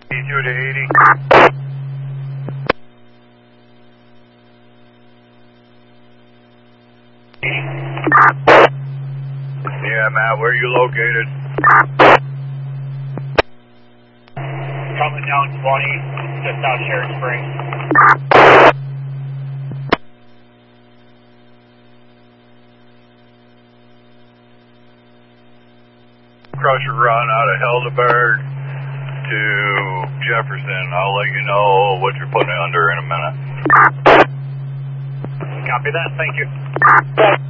82 to 80. Yeah, Matt, where are you located? Coming down 20, just out Sherry Springs. Crusher run out of Helderberg to Jefferson. I'll let you know what you're putting under in a minute. Copy that, thank you.